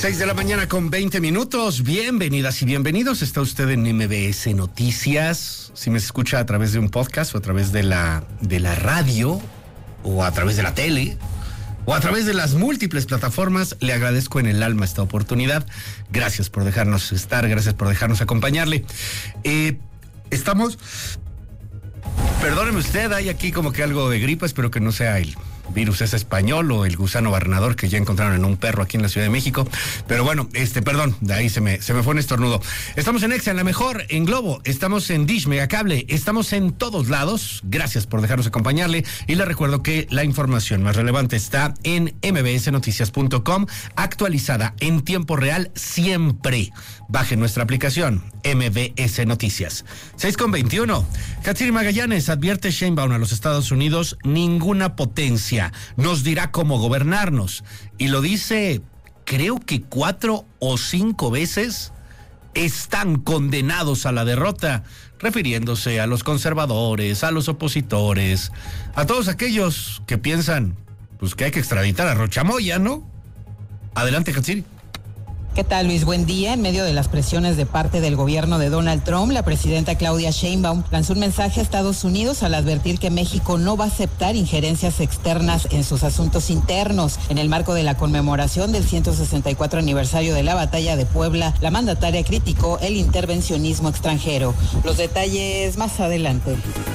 6 de la mañana con 20 minutos. Bienvenidas y bienvenidos. Está usted en MBS Noticias. Si me escucha a través de un podcast o a través de la radio o a través de la tele o a través de las múltiples plataformas, le agradezco en el alma esta oportunidad. Gracias por dejarnos estar, gracias por dejarnos acompañarle. Estamos... Perdóneme usted, hay aquí como que algo de gripa, espero que no sea el virus ese español o el gusano barrenador que ya encontraron en un perro aquí en la Ciudad de México. Pero bueno, perdón, de ahí se me fue un estornudo. Estamos en Exa, en La Mejor, en Globo, estamos en Dish, Megacable, estamos en todos lados. Gracias por dejarnos acompañarle y le recuerdo que la información más relevante está en mbsnoticias.com, actualizada en tiempo real siempre. Baje nuestra aplicación, MBS Noticias. 6:21. Hatsiri Magallanes advierte Sheinbaum a los Estados Unidos: ninguna potencia nos dirá cómo gobernarnos. Y lo dice, creo que 4 o 5 veces. Están condenados a la derrota, refiriéndose a los conservadores, a los opositores, a todos aquellos que piensan pues que hay que extraditar a Rocha Moya, ¿no? Adelante, Hatsiri. ¿Qué tal, Luis? Buen día. En medio de las presiones de parte del gobierno de Donald Trump, la presidenta Claudia Sheinbaum lanzó un mensaje a Estados Unidos al advertir que México no va a aceptar injerencias externas en sus asuntos internos. En el marco de la conmemoración del 164 aniversario de la Batalla de Puebla, la mandataria criticó el intervencionismo extranjero. Los detalles más adelante.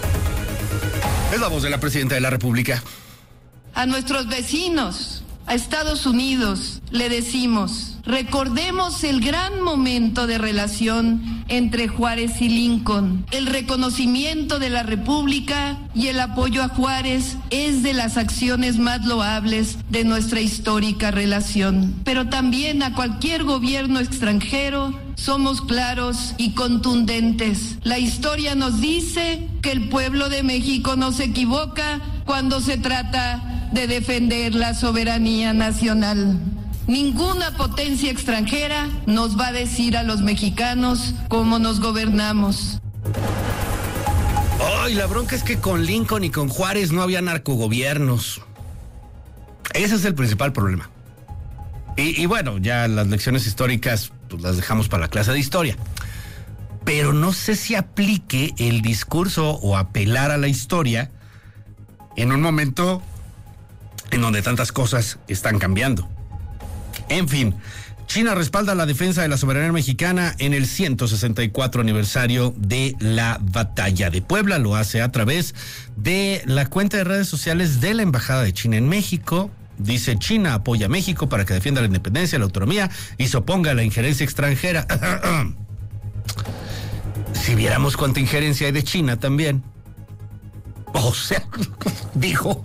Es la voz de la presidenta de la República. A nuestros vecinos, a Estados Unidos, le decimos: recordemos el gran momento de relación entre Juárez y Lincoln. El reconocimiento de la República y el apoyo a Juárez es de las acciones más loables de nuestra histórica relación. Pero también a cualquier gobierno extranjero somos claros y contundentes. La historia nos dice que el pueblo de México no se equivoca cuando se trata de defender la soberanía nacional. Ninguna potencia extranjera nos va a decir a los mexicanos cómo nos gobernamos. Ay, la bronca es que con Lincoln y con Juárez no había narcogobiernos. Ese es el principal problema. Y bueno, ya las lecciones históricas pues las dejamos para la clase de historia. Pero no sé si aplique el discurso o apelar a la historia en un momento en donde tantas cosas están cambiando. En fin, China respalda la defensa de la soberanía mexicana en el 164 aniversario de la Batalla de Puebla. Lo hace a través de la cuenta de redes sociales de la Embajada de China en México. Dice: China apoya a México para que defienda la independencia, la autonomía y se oponga a la injerencia extranjera. Si viéramos cuánta injerencia hay de China también. O sea, dijo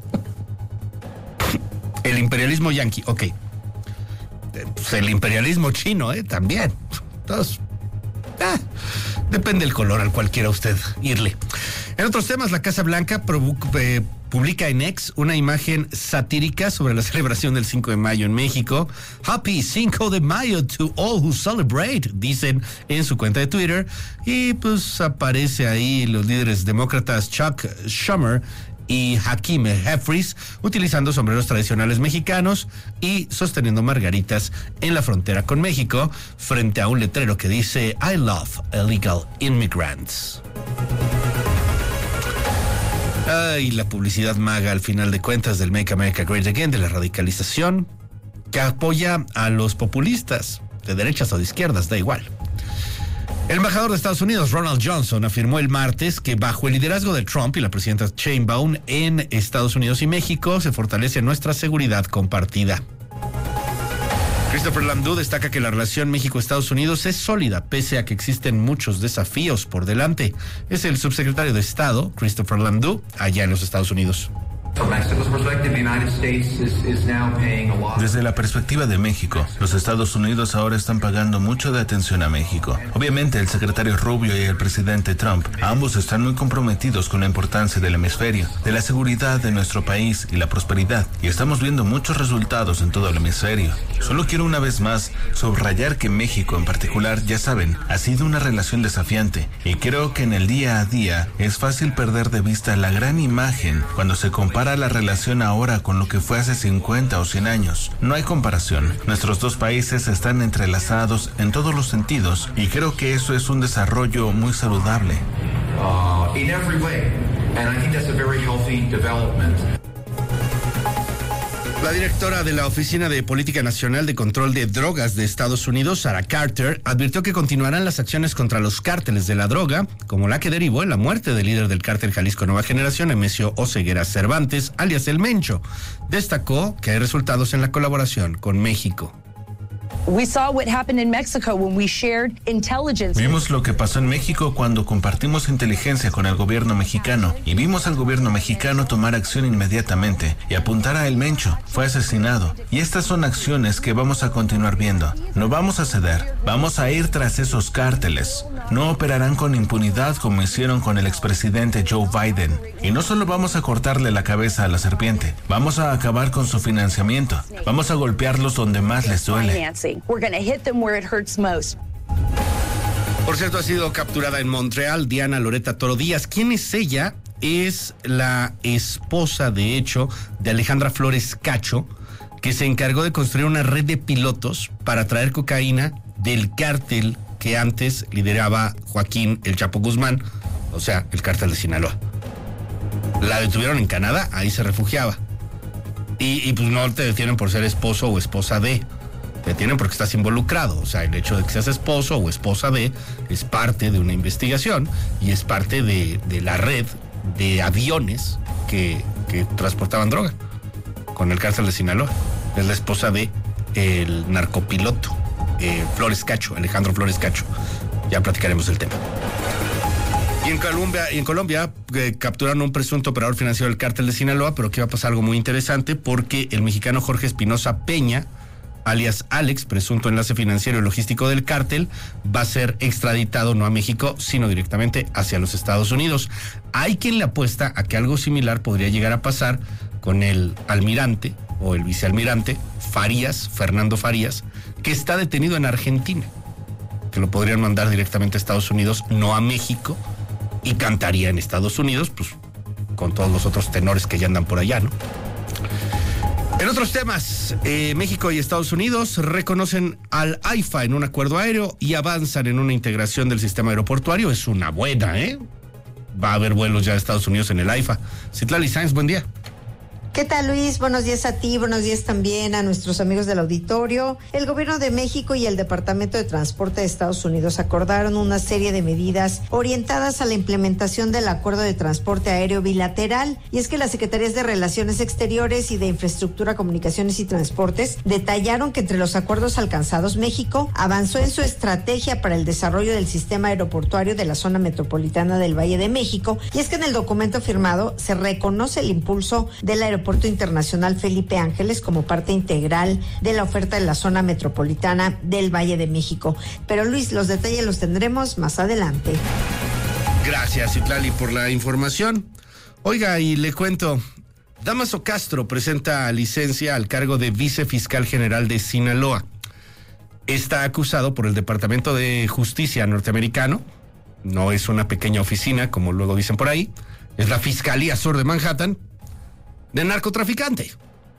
el imperialismo yanqui, ok. Pues el imperialismo chino, también. Entonces, depende del color al cual quiera usted irle. En otros temas, la Casa Blanca publica en X una imagen satírica sobre la celebración del 5 de mayo en México. Happy 5 de mayo to all who celebrate, dicen en su cuenta de Twitter. Y pues aparece ahí los líderes demócratas Chuck Schumer y Hakeem Jeffries utilizando sombreros tradicionales mexicanos y sosteniendo margaritas en la frontera con México frente a un letrero que dice I love illegal immigrants. Ay, la publicidad maga al final de cuentas del Make America Great Again, de la radicalización que apoya a los populistas de derechas o de izquierdas, da igual. El embajador de Estados Unidos, Ronald Johnson, afirmó el martes que bajo el liderazgo de Trump y la presidenta Sheinbaum en Estados Unidos y México se fortalece nuestra seguridad compartida. Christopher Landau destaca que la relación México-Estados Unidos es sólida, pese a que existen muchos desafíos por delante. Es el subsecretario de Estado, Christopher Landau, allá en los Estados Unidos. Desde la perspectiva de México, los Estados Unidos ahora están pagando mucho de atención a México. Obviamente, el secretario Rubio y el presidente Trump, ambos están muy comprometidos con la importancia del hemisferio, de la seguridad de nuestro país y la prosperidad, y estamos viendo muchos resultados en todo el hemisferio. Solo quiero una vez más subrayar que México en particular, ya saben, ha sido una relación desafiante, y creo que en el día a día es fácil perder de vista la gran imagen cuando se compara compara la relación ahora con lo que fue hace 50 o 100 años. No hay comparación. Nuestros dos países están entrelazados en todos los sentidos y creo que eso es un desarrollo muy saludable. In every way, and I think that's a very healthy development. La directora de la Oficina de Política Nacional de Control de Drogas de Estados Unidos, Sarah Carter, advirtió que continuarán las acciones contra los cárteles de la droga, como la que derivó en la muerte del líder del cártel Jalisco Nueva Generación, Emesio Oseguera Cervantes, alias El Mencho. Destacó que hay resultados en la colaboración con México. Vimos lo que pasó en México cuando compartimos inteligencia con el gobierno mexicano y vimos al gobierno mexicano tomar acción inmediatamente y apuntar a El Mencho. Fue asesinado y estas son acciones que vamos a continuar viendo. No vamos a ceder, vamos a ir tras esos cárteles. No operarán con impunidad como hicieron con el expresidente Joe Biden. Y no solo vamos a cortarle la cabeza a la serpiente, vamos a acabar con su financiamiento. Vamos a golpearlos donde más les duele. Por cierto, ha sido capturada en Montreal Diana Loreta Toro Díaz. ¿Quién es ella? Es la esposa, de hecho, de Alejandra Flores Cacho, que se encargó de construir una red de pilotos para traer cocaína del cártel que antes lideraba Joaquín El Chapo Guzmán, o sea, el cártel de Sinaloa. La detuvieron en Canadá, ahí se refugiaba. Y pues no te detienen por ser esposo o esposa de... Te detienen porque estás involucrado. O sea, el hecho de que seas esposo o esposa de es parte de una investigación y es parte de la red de aviones que transportaban droga con el cártel de Sinaloa. Es la esposa de el narcopiloto Flores Cacho, Alejandro Flores Cacho. Ya platicaremos del tema. Y en Colombia capturaron a un presunto operador financiero del cártel de Sinaloa, pero aquí va a pasar algo muy interesante porque el mexicano Jorge Espinosa Peña, alias Alex, presunto enlace financiero y logístico del cártel, va a ser extraditado no a México, sino directamente hacia los Estados Unidos. Hay quien le apuesta a que algo similar podría llegar a pasar con el almirante o el vicealmirante Farías, Fernando Farías, que está detenido en Argentina, que lo podrían mandar directamente a Estados Unidos, no a México, y cantaría en Estados Unidos, pues con todos los otros tenores que ya andan por allá, ¿no? En otros temas, México y Estados Unidos reconocen al AIFA en un acuerdo aéreo y avanzan en una integración del sistema aeroportuario. Es una buena, ¿eh? Va a haber vuelos ya de Estados Unidos en el AIFA. Citlali Sáenz, buen día. ¿Qué tal, Luis? Buenos días a ti, buenos días también a nuestros amigos del auditorio. El Gobierno de México y el Departamento de Transporte de Estados Unidos acordaron una serie de medidas orientadas a la implementación del Acuerdo de Transporte Aéreo Bilateral. Y es que las Secretarías de Relaciones Exteriores y de Infraestructura, Comunicaciones y Transportes detallaron que entre los acuerdos alcanzados, México avanzó en su estrategia para el desarrollo del sistema aeroportuario de la zona metropolitana del Valle de México. Y es que en el documento firmado se reconoce el impulso del Aeropuerto Internacional Felipe Ángeles como parte integral de la oferta de la zona metropolitana del Valle de México. Pero Luis, los detalles los tendremos más adelante. Gracias, Citlali, por la información. Oiga, y le cuento, Dámaso Castro presenta licencia al cargo de vicefiscal general de Sinaloa. Está acusado por el Departamento de Justicia norteamericano. No es una pequeña oficina, como luego dicen por ahí. Es la Fiscalía Sur de Manhattan, de narcotraficante.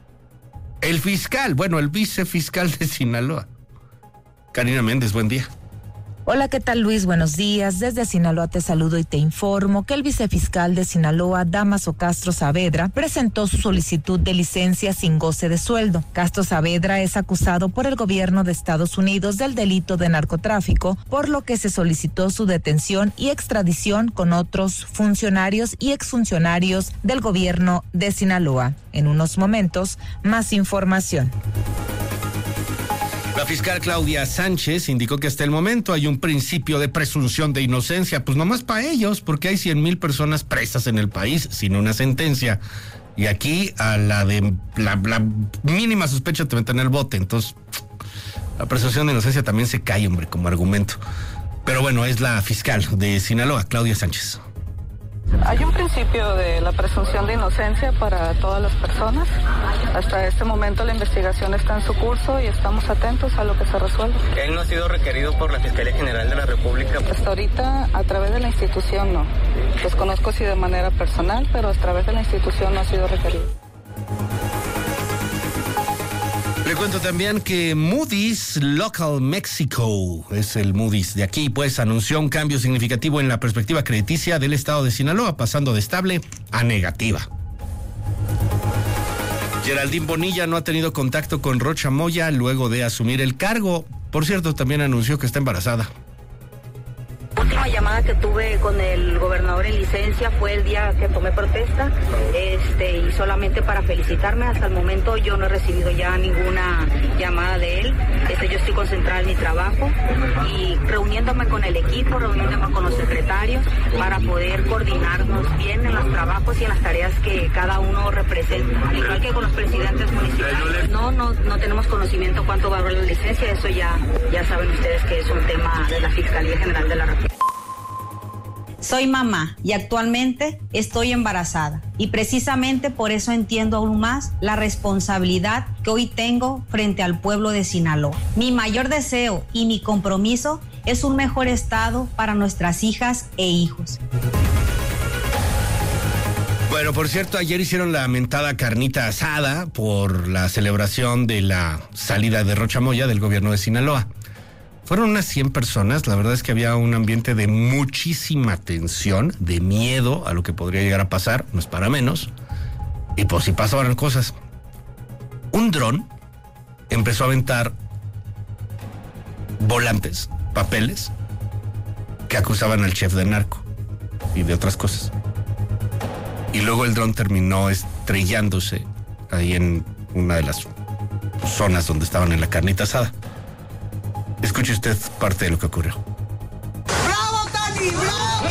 El fiscal, bueno, el vicefiscal de Sinaloa. Karina Méndez, buen día. Hola, ¿qué tal, Luis? Buenos días. Desde Sinaloa te saludo y te informo que el vicefiscal de Sinaloa, Dámaso Castro Saavedra, presentó su solicitud de licencia sin goce de sueldo. Castro Saavedra es acusado por el gobierno de Estados Unidos del delito de narcotráfico, por lo que se solicitó su detención y extradición con otros funcionarios y exfuncionarios del gobierno de Sinaloa. En unos momentos, más información. La fiscal Claudia Sánchez indicó que hasta el momento hay un principio de presunción de inocencia, pues nomás para ellos, porque hay 100,000 personas presas en el país sin una sentencia. Y aquí a la mínima sospecha te meten en el bote, entonces la presunción de inocencia también se cae, hombre, como argumento. Pero bueno, es la fiscal de Sinaloa, Claudia Sánchez. Hay un principio de la presunción de inocencia para todas las personas. Hasta este momento la investigación está en su curso y estamos atentos a lo que se resuelva. ¿Él no ha sido requerido por la Fiscalía General de la República? Hasta ahorita, a través de la institución no. Desconozco si de manera personal, pero a través de la institución no ha sido requerido. Le cuento también que Moody's Local Mexico, es el Moody's de aquí, pues anunció un cambio significativo en la perspectiva crediticia del estado de Sinaloa, pasando de estable a negativa. Geraldine Bonilla no ha tenido contacto con Rocha Moya luego de asumir el cargo. Por cierto, también anunció que está embarazada. La última llamada que tuve con el gobernador en licencia fue el día que tomé protesta, y solamente para felicitarme. Hasta el momento yo no he recibido ya ninguna llamada de él. Yo estoy concentrada en mi trabajo y reuniéndome con el equipo, reuniéndome con los secretarios para poder coordinarnos bien en los trabajos y en las tareas que cada uno representa. Igual que con los presidentes municipales. No tenemos conocimiento cuánto va a durar la licencia. Eso ya saben ustedes que es un tema de la Fiscalía General de la República. Soy mamá y actualmente estoy embarazada y precisamente por eso entiendo aún más la responsabilidad que hoy tengo frente al pueblo de Sinaloa. Mi mayor deseo y mi compromiso es un mejor estado para nuestras hijas e hijos. Bueno, por cierto, ayer hicieron la mentada carnita asada por la celebración de la salida de Rocha Moya del gobierno de Sinaloa. Fueron unas 100 personas, la verdad es que había un ambiente de muchísima tensión, de miedo a lo que podría llegar a pasar, no es para menos, y pues sí pasaban cosas. Un dron empezó a aventar volantes, papeles, que acusaban al chef de narco y de otras cosas. Y luego el dron terminó estrellándose ahí en una de las zonas donde estaban en la carnita asada. Escuche usted parte de lo que ocurrió. ¡Bravo, Tani! ¡Bravo!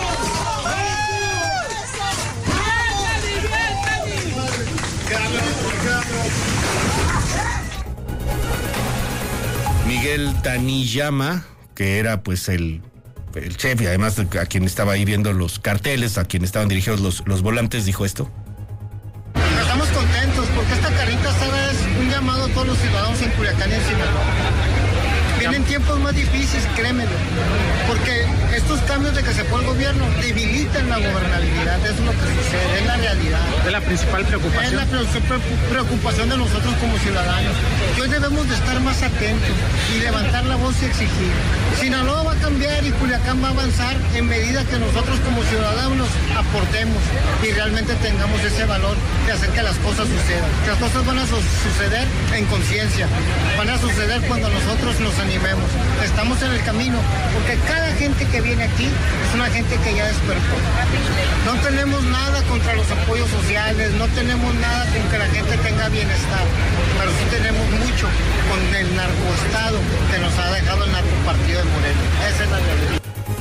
Miguel Taniyama, que era pues el chef y además a quien estaba ahí viendo los carteles, a quien estaban dirigidos los volantes, dijo esto. Estamos contentos porque esta carnita asada es un llamado a todos los ciudadanos en Culiacán y en Sinaloa. Vienen tiempos más difíciles, créemelo, porque estos cambios de que se fue el gobierno debilitan la gobernabilidad, eso es lo que sucede, es la realidad. ¿Es la principal preocupación? Es la preocupación de nosotros como ciudadanos. Hoy debemos de estar más atentos y levantar la voz y exigir. Sinaloa va a cambiar y Culiacán va a avanzar en medida que nosotros como ciudadanos aportemos y realmente tengamos ese valor de hacer que las cosas sucedan. Que las cosas van a suceder en conciencia, van a suceder cuando nosotros nos animemos. Estamos en el camino, porque cada gente que viene aquí es una gente que ya despertó. No tenemos nada contra los apoyos sociales, no tenemos nada con que la gente tenga bienestar, pero sí tenemos mucho con el narcoestado que nos ha dejado el narcopartido de Moreno. Esa es la realidad.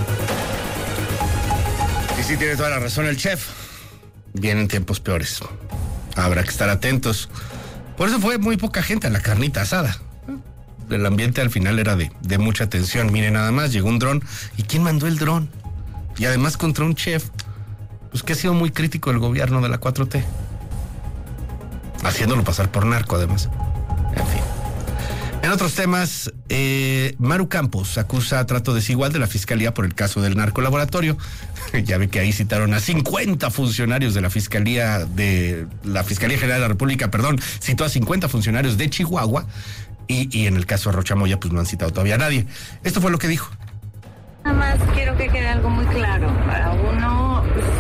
Y sí tiene toda la razón el chef. Vienen tiempos peores. Habrá que estar atentos. Por eso fue muy poca gente a la carnita asada. El ambiente al final era de mucha tensión. Mire, nada más, llegó un dron. ¿Y quién mandó el dron? Y además contra un chef, pues que ha sido muy crítico del gobierno de la 4T. Haciéndolo pasar por narco, además. En fin. En otros temas, Maru Campos acusa trato desigual de la Fiscalía por el caso del narcolaboratorio. Ya ve que ahí citaron a 50 funcionarios de la Fiscalía General de la República, citó a 50 funcionarios de Chihuahua. Y en el caso de Rocha Moya, pues no han citado todavía a nadie. Esto fue lo que dijo. Nada más quiero que quede algo muy claro. Para uno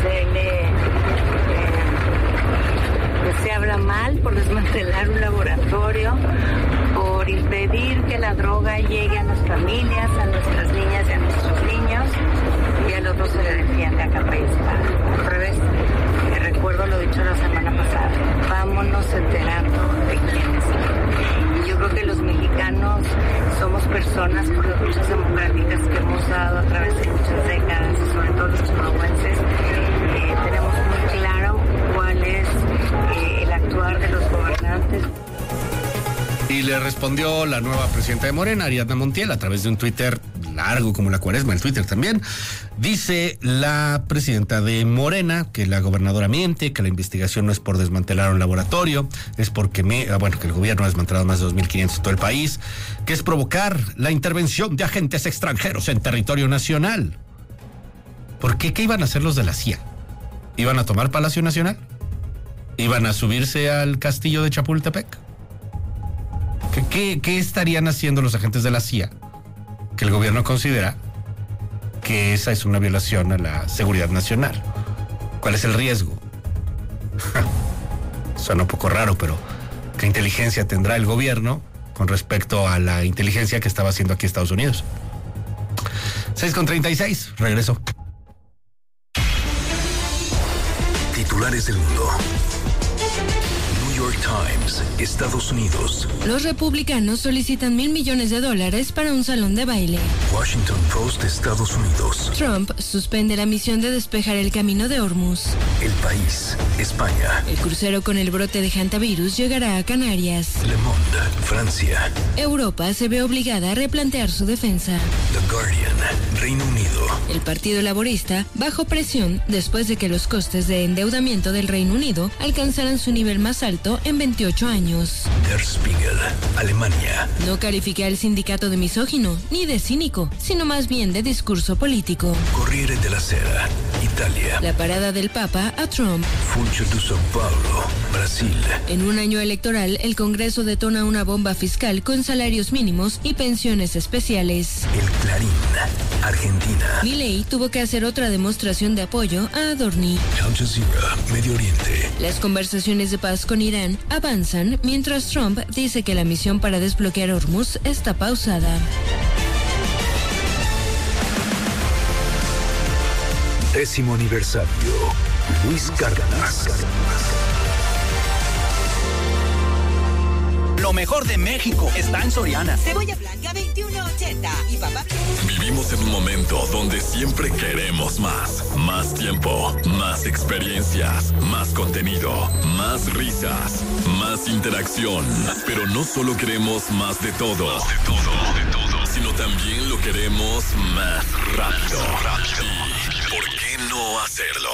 se habla mal por desmantelar un laboratorio, por impedir que la droga llegue a las familias, a nuestras niñas y a nuestros niños, y al otro se le defiende a capa y espada. Al revés, recuerdo lo dicho la semana pasada. Vámonos enterando de quiénes son. Y yo creo que los mexicanos somos personas por las luchas democráticas que hemos dado a través de muchas décadas, y sobre todo los chihuahuenses, tenemos muy claro cuál es el actuar de los gobernantes. Y le respondió la nueva presidenta de Morena, Ariadna Montiel, a través de un Twitter. largo como la cuaresma, el Twitter también. Dice la presidenta de Morena que la gobernadora miente, que la investigación no es por desmantelar un laboratorio, es porque que el gobierno ha desmantelado más de 2.500 en todo el país, que es provocar la intervención de agentes extranjeros en territorio nacional. ¿Por qué? ¿Qué iban a hacer los de la CIA? ¿Iban a tomar Palacio Nacional? ¿Iban a subirse al castillo de Chapultepec? ¿Qué estarían haciendo los agentes de la CIA? Que el gobierno considera que esa es una violación a la seguridad nacional. ¿Cuál es el riesgo? Suena un poco raro, pero ¿qué inteligencia tendrá el gobierno con respecto a la inteligencia que estaba haciendo aquí Estados Unidos? 6:36, regreso. Titulares del mundo. New York Times, Estados Unidos. Los republicanos solicitan $1,000 millones para un salón de baile. Washington Post, Estados Unidos. Trump suspende la misión de despejar el camino de Hormuz. El País, España. El crucero con el brote de hantavirus llegará a Canarias. Le Monde, Francia. Europa se ve obligada a replantear su defensa. The Guardian, Reino Unido. El Partido Laborista bajo presión después de que los costes de endeudamiento del Reino Unido alcanzaran su nivel más alto en 28 años. Der Spiegel, Alemania. No califica al sindicato de misógino ni de cínico, sino más bien de discurso político. Corriere della Sera, Italia. La parada del Papa a Trump. Funcho de São Paulo, Brasil. En un año electoral, el Congreso detona una bomba fiscal con salarios mínimos y pensiones especiales. El Clarín, Argentina. Milei tuvo que hacer otra demostración de apoyo a Adorni. Al Jazeera, Medio Oriente. Las conversaciones de paz con Irán avanzan mientras Trump dice que la misión para desbloquear Hormuz está pausada. 10º aniversario. Luis Cárdenas. Lo mejor de México está en Soriana. Cebolla blanca 21.80 y papa. Vivimos en un momento donde siempre queremos más. Más tiempo, más experiencias, más contenido, más risas, más interacción. Pero no solo queremos más de todo, sino también lo queremos más rápido. ¿Y por qué no hacerlo?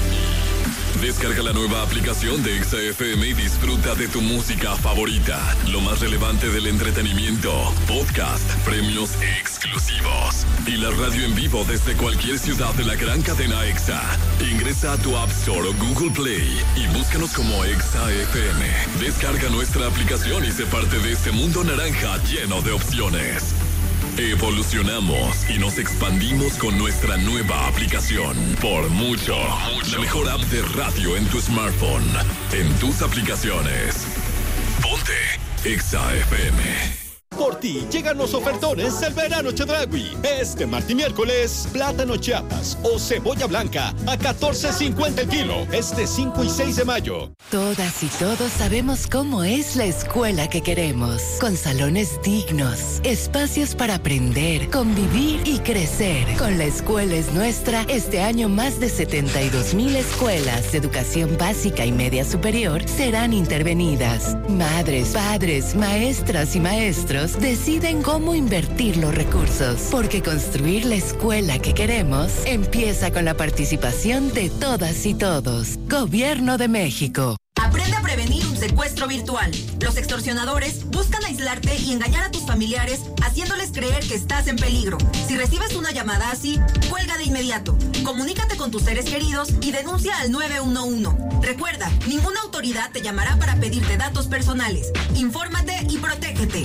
Descarga la nueva aplicación de Exa FM y disfruta de tu música favorita. Lo más relevante del entretenimiento, podcast, premios exclusivos y la radio en vivo desde cualquier ciudad de la gran cadena Exa. Ingresa a tu App Store o Google Play y búscanos como Exa FM. Descarga nuestra aplicación y sé parte de este mundo naranja lleno de opciones. Evolucionamos y nos expandimos con nuestra nueva aplicación. Por mucho. La mejor app de radio en tu smartphone. En tus aplicaciones. Ponte Exa FM. Por ti llegan los ofertones del verano Chedraui. Este martes y miércoles, plátano Chiapas o cebolla blanca a $14.50 el kilo. Este 5 y 6 de mayo. Todas y todos sabemos cómo es la escuela que queremos. Con salones dignos, espacios para aprender, convivir y crecer. Con La Escuela es Nuestra, este año más de 72,000 escuelas de educación básica y media superior serán intervenidas. Madres, padres, maestras y maestros deciden cómo invertir los recursos, porque construir la escuela que queremos empieza con la participación de todas y todos. Gobierno de México. Aprende a prevenir un secuestro virtual. Los extorsionadores buscan aislarte y engañar a tus familiares, haciéndoles creer que estás en peligro. Si recibes una llamada así, cuelga de inmediato. Comunícate con tus seres queridos y denuncia al 911. Recuerda, ninguna autoridad te llamará para pedirte datos personales. Infórmate y protégete.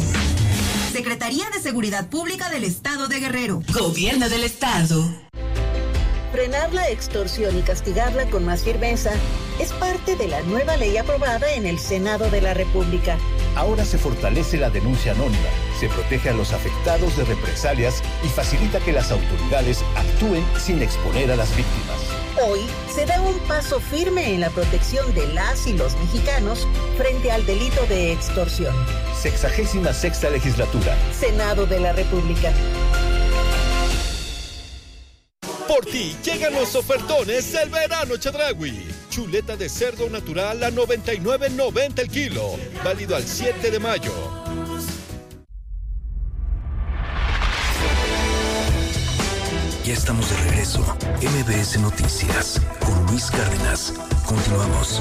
Secretaría de Seguridad Pública del Estado de Guerrero. Gobierno del Estado. Frenar la extorsión y castigarla con más firmeza es parte de la nueva ley aprobada en el Senado de la República. Ahora se fortalece la denuncia anónima, se protege a los afectados de represalias y facilita que las autoridades actúen sin exponer a las víctimas. Hoy se da un paso firme en la protección de las y los mexicanos frente al delito de extorsión. 66ª legislatura. Senado de la República. Por ti llegan los ofertones del verano Chedraui. Chuleta de cerdo natural a $99.90 el kilo. Válido al 7 de mayo. Ya estamos de regreso. MBS Noticias con Luis Cárdenas. Continuamos.